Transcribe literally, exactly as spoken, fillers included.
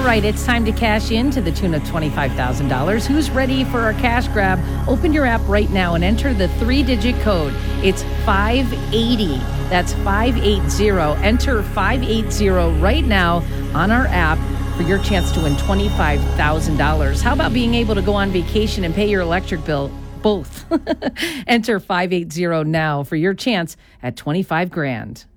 right, it's time to cash in to the tune of twenty-five thousand dollars. Who's ready for our cash grab? Open your app right now and enter the three-digit code. It's five eighty. That's five eighty. Enter five eighty right now on our app for your chance to win twenty-five thousand dollars. How about being able to go on vacation and pay your electric bill? Both. Enter five eighty now for your chance at twenty-five grand.